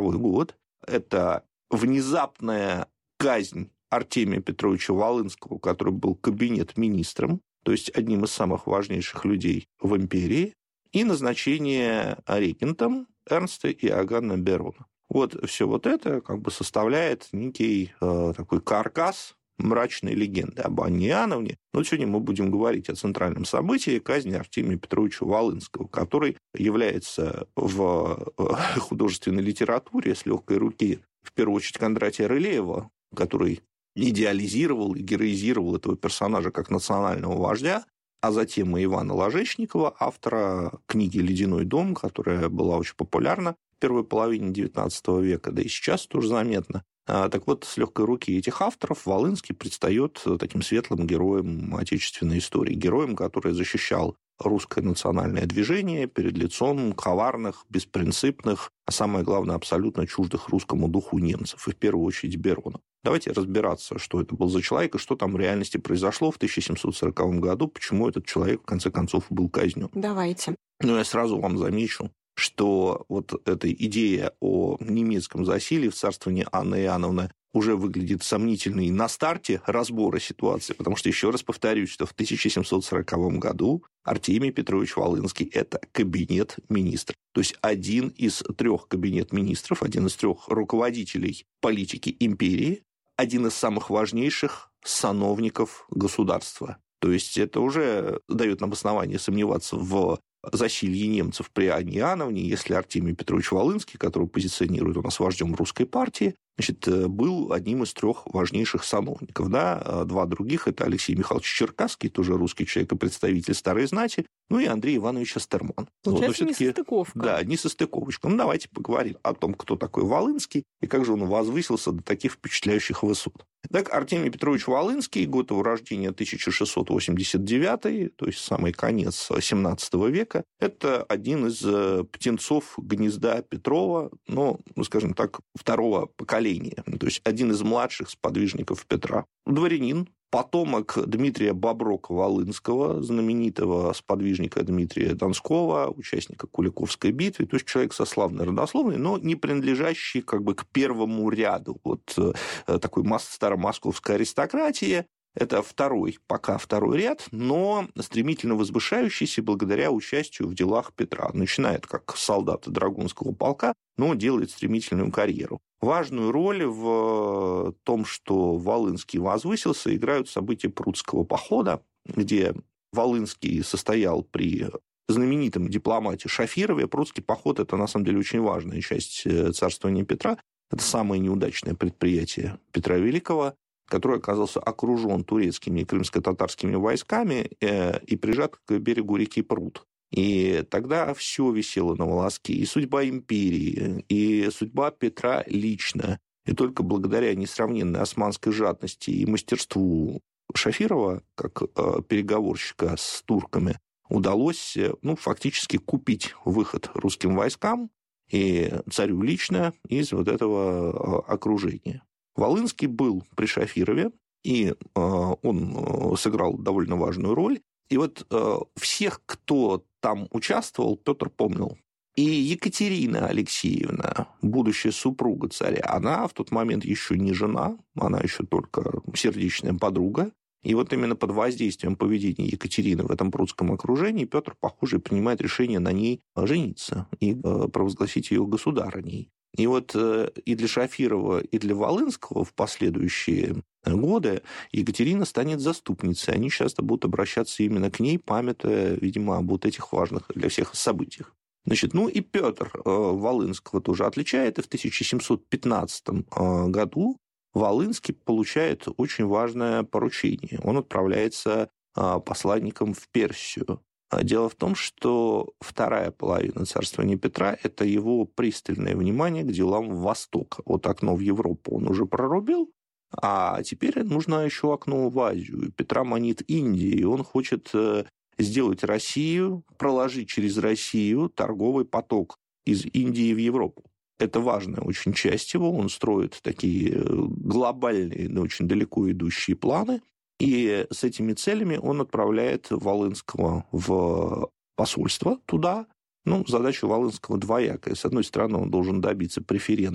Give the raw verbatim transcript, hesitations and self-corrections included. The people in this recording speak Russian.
сороковой год. Это внезапная казнь Артемия Петровича Волынского, который был кабинет-министром, то есть одним из самых важнейших людей в империи, и назначение регентом Эрнста Иоганна Берона. Вот все вот это как бы составляет некий э, такой каркас мрачной легенды об Анне Иоанновне. Но сегодня мы будем говорить о центральном событии казни Артемия Петровича Волынского, который является в художественной литературе с легкой руки, в первую очередь, Кондратия Рылеева, который идеализировал и героизировал этого персонажа как национального вождя, а затем и Ивана Ложечникова, автора книги «Ледяной дом», которая была очень популярна в первой половине девятнадцатого века, да и сейчас тоже заметно. Так вот, с легкой руки этих авторов Волынский предстает таким светлым героем отечественной истории, героем, который защищал русское национальное движение перед лицом коварных, беспринципных, а самое главное, абсолютно чуждых русскому духу немцев, и в первую очередь Берона. Давайте разбираться, что это был за человек и что там в реальности произошло в тысяча семьсот сороковом году, почему этот человек, в конце концов, был казнен. Давайте. Но я сразу вам замечу, что вот эта идея о немецком засилье в царствовании Анны Иоанновны уже выглядит сомнительной на старте разбора ситуации, потому что, еще раз повторюсь, что в тысяча семьсот сороковом году Артемий Петрович Волынский – это кабинет-министр, то есть один из трех кабинет-министров, один из трех руководителей политики империи, один из самых важнейших сановников государства. То есть это уже дает нам основание сомневаться в засилье немцев при Анне Иоанновне, если Артемий Петрович Волынский, которого позиционирует у нас вождем русской партии, значит, был одним из трех важнейших сановников. Да? Два других – это Алексей Михайлович Черкасский, тоже русский человек и представитель старой знати, ну и Андрей Иванович Астерман. Получается, вот, несостыковка. Да, несостыковочка. Ну, давайте поговорим о том, кто такой Волынский и как же он возвысился до таких впечатляющих высот. Так, Артемий Петрович Волынский, год его рождения тысяча шестьсот восемьдесят девятый, то есть самый конец семнадцатого века, это один из птенцов гнезда Петрова, ну, скажем так, второго поколения, то есть один из младших сподвижников Петра. Дворянин, потомок Дмитрия Боброка-Волынского, знаменитого сподвижника Дмитрия Донского, участника Куликовской битвы, то есть человек со славной родословной, но не принадлежащий как бы к первому ряду вот такой старомосковской аристократии. Это второй, пока второй ряд, но стремительно возвышающийся благодаря участию в делах Петра. Начинает как солдат Драгунского полка, но делает стремительную карьеру. Важную роль в том, что Волынский возвысился, играют события Прудского похода, где Волынский состоял при знаменитом дипломате Шафирове. Прудский поход – это, на самом деле, очень важная часть царствования Петра. Это самое неудачное предприятие Петра Великого, который оказался окружен турецкими и крымско-татарскими войсками и прижат к берегу реки Пруд. И тогда все висело на волоске, и судьба империи, и судьба Петра лично. И только благодаря несравненной османской жадности и мастерству Шафирова, как переговорщика с турками, удалось ну, фактически купить выход русским войскам и царю лично из вот этого окружения. Волынский был при Шафирове, и он сыграл довольно важную роль. И вот всех, кто там участвовал, Петр помнил. И Екатерина Алексеевна, будущая супруга царя, она в тот момент еще не жена, она еще только сердечная подруга. И вот именно под воздействием поведения Екатерины в этом прудском окружении Петр, похоже, принимает решение на ней жениться и провозгласить ее государыней. И вот и для Шафирова, и для Волынского в последующие годы Екатерина станет заступницей. Они часто будут обращаться именно к ней, памятуя, видимо, об вот этих важных для всех событиях. Значит, ну и Петр Волынского тоже отличает, и в тысяча семьсот пятнадцатом году Волынский получает очень важное поручение. Он отправляется посланником в Персию. Дело в том, что вторая половина царствования Петра – это его пристальное внимание к делам Востока. Вот окно в Европу он уже прорубил, а теперь нужно еще окно в Азию. Петра манит Индия, и он хочет сделать Россию, проложить через Россию торговый поток из Индии в Европу. Это важная очень часть его. Он строит такие глобальные, но очень далеко идущие планы. И с этими целями он отправляет Волынского в посольство туда. Ну, задача Волынского двоякая. С одной стороны, он должен добиться преференций